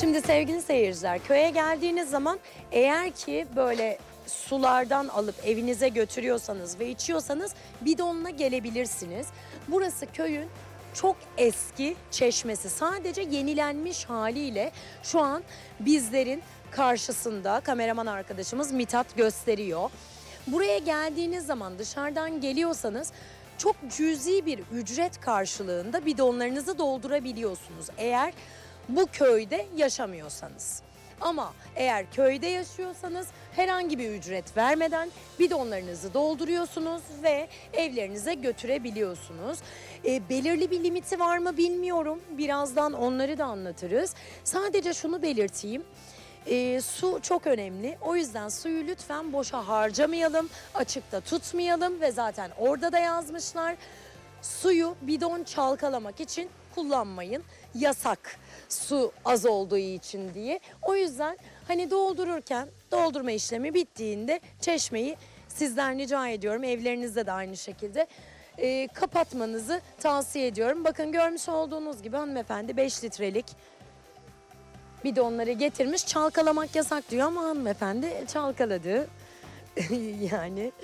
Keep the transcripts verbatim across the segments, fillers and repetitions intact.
Şimdi sevgili seyirciler, köye geldiğiniz zaman eğer ki böyle sulardan alıp evinize götürüyorsanız ve içiyorsanız bidonla gelebilirsiniz. Burası köyün çok eski çeşmesi. Sadece yenilenmiş haliyle şu an bizlerin karşısında kameraman arkadaşımız Mithat gösteriyor. Buraya geldiğiniz zaman dışarıdan geliyorsanız çok cüzi bir ücret karşılığında bidonlarınızı doldurabiliyorsunuz. Eğer bu köyde yaşamıyorsanız. Ama eğer köyde yaşıyorsanız herhangi bir ücret vermeden bidonlarınızı dolduruyorsunuz ve evlerinize götürebiliyorsunuz. E, belirli bir limiti var mı bilmiyorum. Birazdan onları da anlatırız. Sadece şunu belirteyim. E, su çok önemli. O yüzden suyu lütfen boşa harcamayalım, açıkta tutmayalım ve zaten orada da yazmışlar. Suyu bidon çalkalamak için kullanmayın. Yasak, su az olduğu için diye. O yüzden hani doldururken doldurma işlemi bittiğinde çeşmeyi sizden rica ediyorum. Evlerinizde de aynı şekilde e, kapatmanızı tavsiye ediyorum. Bakın görmüş olduğunuz gibi hanımefendi beş litrelik bidonları getirmiş. Çalkalamak yasak diyor ama hanımefendi çalkaladı. Yani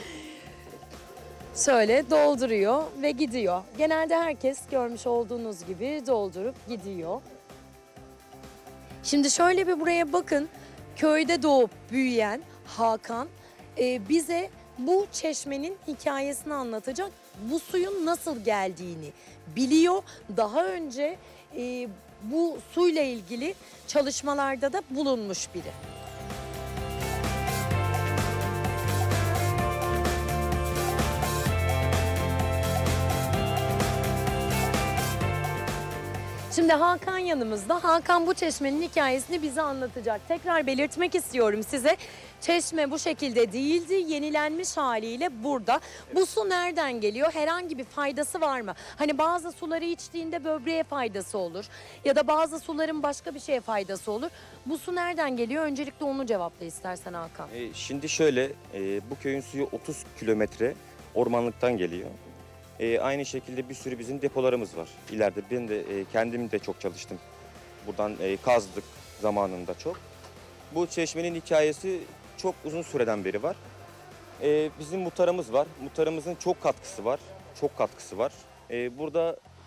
şöyle dolduruyor ve gidiyor. Genelde herkes görmüş olduğunuz gibi doldurup gidiyor. Şimdi şöyle bir buraya bakın. Köyde doğup büyüyen Hakan e, bize bu çeşmenin hikayesini anlatacak. Bu suyun nasıl geldiğini biliyor. Daha önce e, bu suyla ilgili çalışmalarda da bulunmuş biri. Şimdi Hakan yanımızda. Hakan bu çeşmenin hikayesini bize anlatacak. Tekrar belirtmek istiyorum size. Çeşme bu şekilde değildi. Yenilenmiş haliyle burada. Bu su nereden geliyor? Herhangi bir faydası var mı? Hani bazı suları içtiğinde böbreğe faydası olur. Ya da bazı suların başka bir şeye faydası olur. Bu su nereden geliyor? Öncelikle onu cevapla istersen Hakan. E, şimdi şöyle, e, bu köyün suyu otuz kilometre ormanlıktan geliyor. E, aynı şekilde bir sürü bizim depolarımız var. İleride ben de e, kendim de çok çalıştım. Buradan e, kazdık zamanında çok. Bu çeşmenin hikayesi çok uzun süreden beri var. E, bizim muhtarımız var. Muhtarımızın çok katkısı var. Çok katkısı var. E, burada